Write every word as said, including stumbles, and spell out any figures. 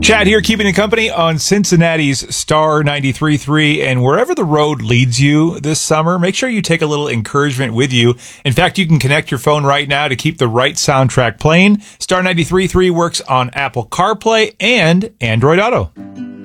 Chad here, keeping you company on Cincinnati's Star ninety-three point three. And wherever the road leads you this summer, make sure you take a little encouragement with you. In fact, you can connect your phone right now to keep the right soundtrack playing. Star ninety-three point three works on Apple CarPlay and Android Auto.